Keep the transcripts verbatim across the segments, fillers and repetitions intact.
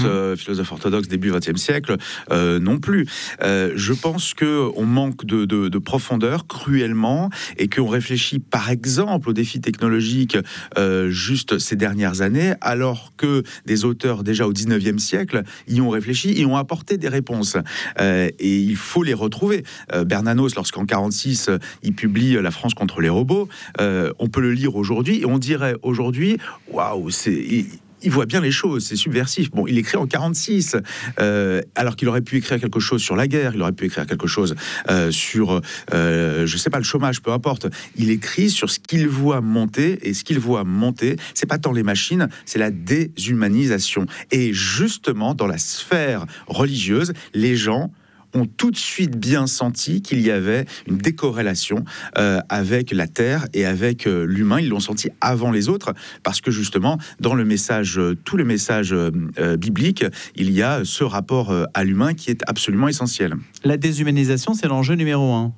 mmh. euh, philosophe orthodoxe début vingtième siècle, euh, non plus. Euh, je pense qu'on manque de, de, de profondeur cruellement et qu'on réfléchit par exemple aux défis technologiques euh, juste ces dernières années, alors que des auteurs déjà au dix-neuvième siècle y ont réfléchi et ont apporté des réponses. Euh, et il faut les retrouver. Euh, Bernanos, lorsqu'en quarante-six, il publie La France contre les robots, euh, on peut le lire aujourd'hui et on dirait aujourd'hui, waouh, c'est... Il, il voit bien les choses, c'est subversif. Bon, il écrit en quarante-six, euh, alors qu'il aurait pu écrire quelque chose sur la guerre, il aurait pu écrire quelque chose euh, sur, euh, je sais pas, le chômage, peu importe. Il écrit sur ce qu'il voit monter, et ce qu'il voit monter, c'est pas tant les machines, c'est la déshumanisation. Et justement, dans la sphère religieuse, les gens ont tout de suite bien senti qu'il y avait une décorrélation euh, avec la terre et avec euh, l'humain. Ils l'ont senti avant les autres, parce que justement, dans le message, euh, tout le message euh, euh, biblique, il y a ce rapport euh, à l'humain qui est absolument essentiel. La déshumanisation, c'est l'enjeu numéro un.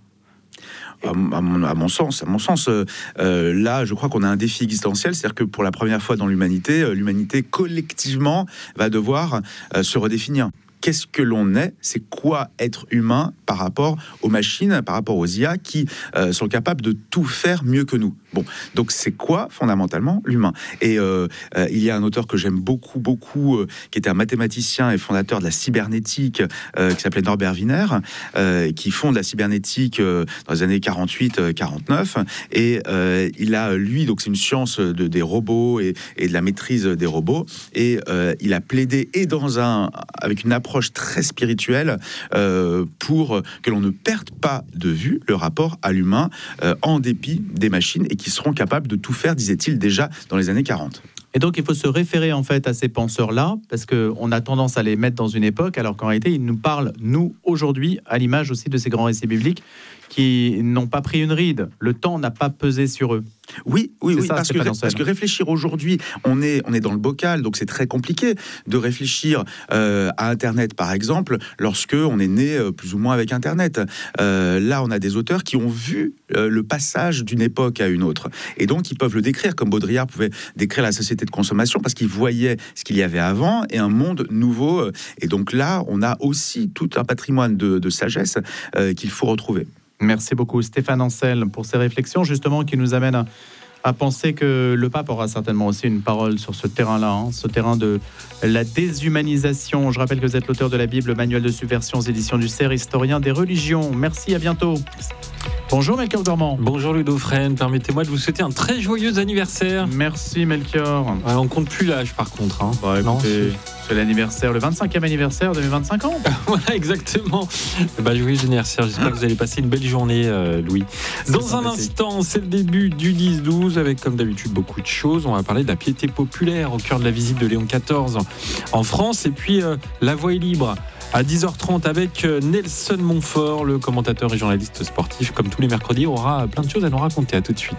À mon, à mon sens, à mon sens euh, euh, là, je crois qu'on a un défi existentiel, c'est-à-dire que pour la première fois dans l'humanité, euh, l'humanité collectivement va devoir euh, se redéfinir. Qu'est-ce que l'on est? C'est quoi être humain par rapport aux machines, par rapport aux I A qui euh, sont capables de tout faire mieux que nous? Bon, donc c'est quoi fondamentalement l'humain? Et euh, euh, il y a un auteur que j'aime beaucoup, beaucoup, euh, qui était un mathématicien et fondateur de la cybernétique, euh, qui s'appelait Norbert Wiener, euh, qui fonde la cybernétique euh, dans les années quarante-huit quarante-neuf. Et euh, il a, lui, donc c'est une science de, des robots et, et de la maîtrise des robots. Et euh, il a plaidé, et dans un, avec une approche très spirituelle, euh, pour que l'on ne perde pas de vue le rapport à l'humain, euh, en dépit des machines, et qui seront capables de tout faire, disait-il déjà dans les années quarante. Et donc il faut se référer en fait à ces penseurs-là, parce qu'on a tendance à les mettre dans une époque, alors qu'en réalité ils nous parlent, nous, aujourd'hui, à l'image aussi de ces grands récits bibliques, qui n'ont pas pris une ride. Le temps n'a pas pesé sur eux. Oui, oui, oui, ça, parce, que, parce que réfléchir aujourd'hui, on est, on est dans le bocal, donc c'est très compliqué de réfléchir euh, à Internet, par exemple, lorsque on est né euh, plus ou moins avec Internet. Euh, là, on a des auteurs qui ont vu euh, le passage d'une époque à une autre, et donc ils peuvent le décrire, comme Baudrillard pouvait décrire la société de consommation, parce qu'il voyait ce qu'il y avait avant et un monde nouveau. Et donc là, on a aussi tout un patrimoine de, de sagesse euh, qu'il faut retrouver. Merci beaucoup Stéphane Ancel pour ces réflexions justement qui nous amènent à, à penser que le pape aura certainement aussi une parole sur ce terrain-là, hein, ce terrain de la déshumanisation. Je rappelle que vous êtes l'auteur de la Bible, Manuel de subversion, éditions du C E R, historien des religions. Merci, à bientôt. Bonjour Melchior Dormand. Bonjour Ludo Fresne, permettez-moi de vous souhaiter un très joyeux anniversaire. Merci Melchior. Ouais, on compte plus l'âge par contre. Hein. Bah, écoutez, non, c'est... c'est l'anniversaire, le vingt-cinquième anniversaire de mes vingt-cinq ans. Voilà, exactement. Bah, joyeux anniversaire, j'espère que vous allez passer une belle journée, euh, Louis. Dans un instant, c'est le début du dix douze, avec comme d'habitude beaucoup de choses. On va parler de la piété populaire au cœur de la visite de Léon quatorze en France. Et puis, euh, la voix est libre. À dix heures trente avec Nelson Montfort, le commentateur et journaliste sportif, comme tous les mercredis, aura plein de choses à nous raconter. À tout de suite.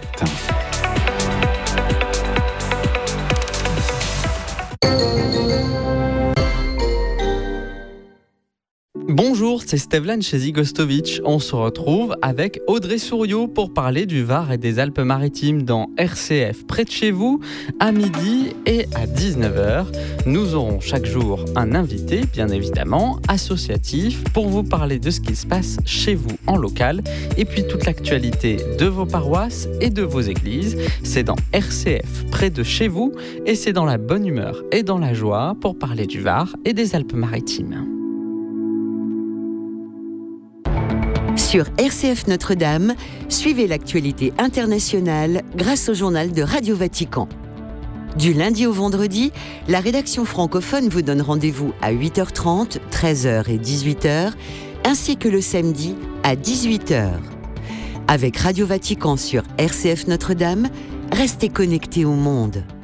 Bonjour, c'est Stevlan chez Zigostovic. On se retrouve avec Audrey Souriau pour parler du Var et des Alpes-Maritimes dans R C F près de chez vous, à midi et à dix-neuf heures. Nous aurons chaque jour un invité, bien évidemment, associatif, pour vous parler de ce qui se passe chez vous en local et puis toute l'actualité de vos paroisses et de vos églises. C'est dans R C F près de chez vous et c'est dans la bonne humeur et dans la joie pour parler du Var et des Alpes-Maritimes. Sur R C F Notre-Dame, suivez l'actualité internationale grâce au journal de Radio Vatican. Du lundi au vendredi, la rédaction francophone vous donne rendez-vous à huit heures trente, treize heures et dix-huit heures, ainsi que le samedi à dix-huit heures. Avec Radio Vatican sur R C F Notre-Dame, restez connectés au monde.